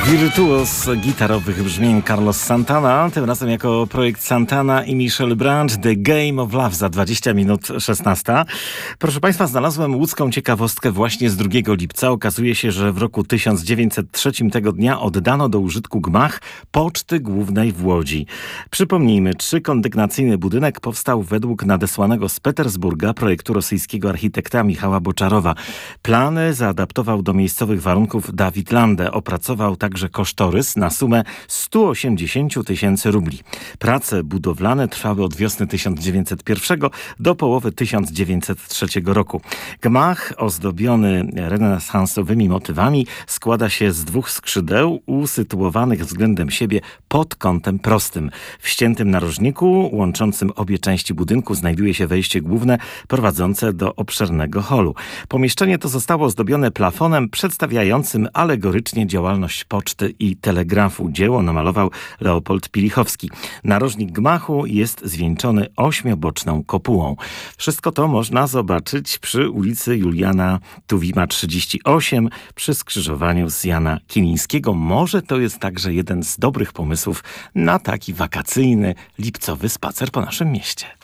Wirtuos gitarowych brzmień Carlos Santana, tym razem jako projekt Santana i Michel Branch, The Game of Love za 20 minut 16. Proszę Państwa, znalazłem łódzką ciekawostkę właśnie z 2 lipca. Okazuje się, że w roku 1903 tego dnia oddano do użytku gmach Poczty Głównej w Łodzi. Przypomnijmy, 3-kondygnacyjny budynek powstał według nadesłanego z Petersburga projektu rosyjskiego architekta Michała Boczarowa. Plany zaadaptował do miejscowych warunków Dawid Landę. Opracował także kosztorys na sumę 180 000 rubli. Prace budowlane trwały od wiosny 1901 do połowy 1903 roku. Gmach ozdobiony renesansowymi motywami składa się z 2 skrzydeł usytuowanych względem siebie pod kątem prostym. W ściętym narożniku łączącym obie części budynku znajduje się wejście główne prowadzące do obszernego holu. Pomieszczenie to zostało ozdobione plafonem przedstawiającym alegorycznie działalność poczty i telegrafu. Dzieło namalował Leopold Pilichowski. Narożnik gmachu jest zwieńczony 8-boczną kopułą. Wszystko to można zobaczyć przy ulicy Juliana Tuwima 38 przy skrzyżowaniu z Jana Kilińskiego. Może to jest także jeden z dobrych pomysłów na taki wakacyjny, lipcowy spacer po naszym mieście.